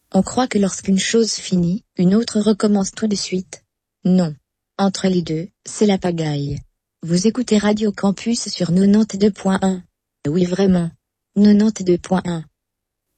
On croit que lorsqu'une chose finit, une autre recommence tout de suite. Non. Entre les deux, c'est la pagaille. Vous écoutez Radio Campus sur 92.1. Oui vraiment. 92.1.